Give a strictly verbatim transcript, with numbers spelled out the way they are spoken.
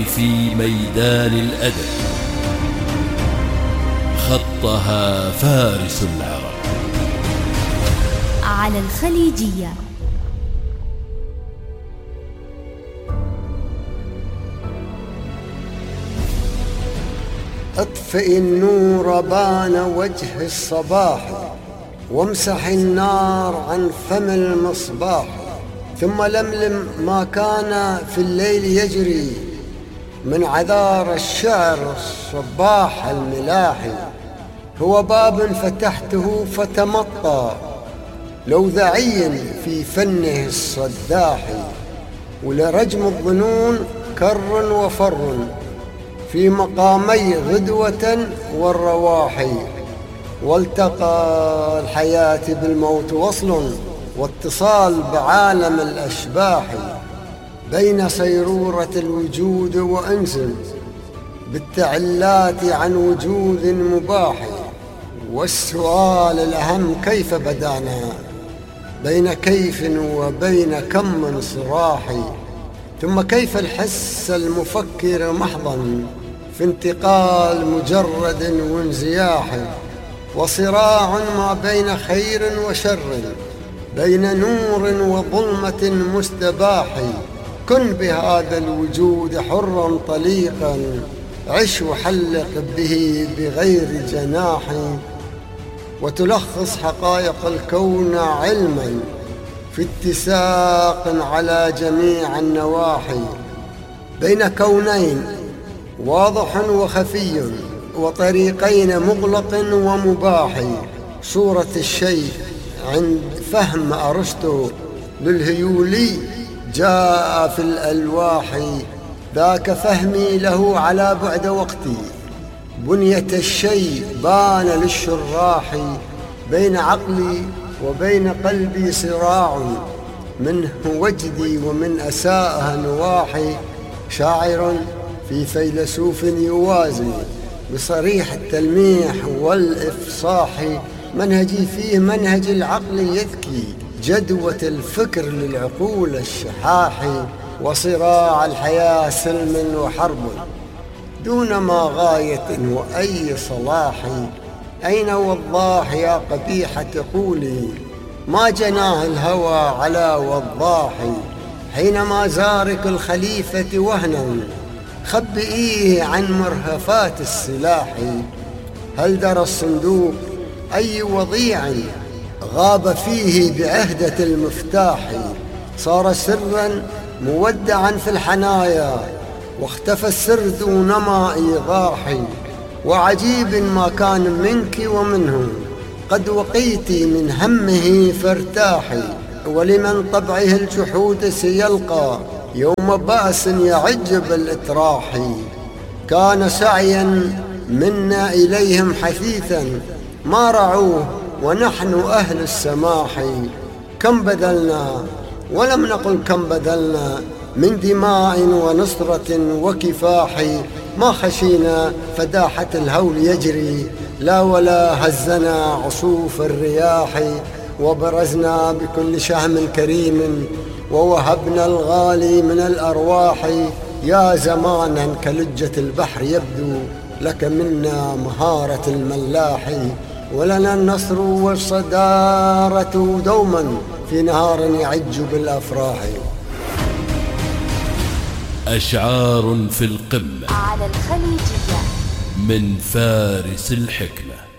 في ميدان الأدب خطها فارس العرب على الخليجية. اطفئ النور بان وجه الصباح، وامسح النار عن فم المصباح، ثم لملم ما كان في الليل يجري من عذار الشعر الصباح الملاحي. هو باب فتحته فتمطى لوذعي في فنه الصداح، ولرجم الظنون كر وفر في مقامي غدوة والرواحي. والتقى الحياة بالموت وصل، واتصال بعالم الأشباح، بين صيرورة الوجود وأنس بالتعلات عن وجود مباح. والسؤال الأهم كيف بدانا بين كيف وبين كم من صراح، ثم كيف الحس المفكر محضا في انتقال مجرد وانزياح، وصراع ما بين خير وشر، بين نور وظلمة مستباح. كن بهذا الوجود حرا طليقا، عش وحلق به بغير جناح، وتلخص حقائق الكون علما في اتساق على جميع النواحي، بين كونين واضح وخفي، وطريقين مغلق ومباح. صورة الشيء عند فهم أرسطو للهيولي جاء في الألواح، ذاك فهمي له على بعد وقتي. بنية الشيء بان للشراح، بين عقلي وبين قلبي صراع، منه وجدي ومن أساءها نواحي. شاعر في فيلسوف يوازي بصريح التلميح والإفصاح، منهجي فيه منهج العقل يذكي جدوة الفكر للعقول الشحاح. وصراع الحياة سلم وحرب دون ما غاية وأي صلاح. أين وضاح يا قبيحة قولي، ما جناه الهوى على وضاح. حينما زارك الخليفة وهنا خبئيه عن مرهفات السلاح. هل درى الصندوق أي وضيع غاب فيه بعهدة المفتاح. صار سرا مودعا في الحنايا، واختفى السر دون ما إيضاح. وعجيب ما كان منك ومنه، قد وقيت من همه فارتاحي. ولمن طبعه الجحود سيلقى يوم بأس يعج بالإتراح. كان سعيا منا إليهم حثيثا، ما رعوه ونحن أهل السماح. كم بذلنا ولم نقل كم بذلنا من دماء ونصرة وكفاح. ما خشينا فداحة الهول يجري، لا ولا هزنا عصوف الرياح. وبرزنا بكل شهم كريم، ووهبنا الغالي من الأرواح. يا زمانا كلجة البحر يبدو لك منا مهارة الملاح، ولنا النصر والصدارة دوما في نهار يعج بالأفراح. أشعار في القمة على الخليجية من فارس الحكمة.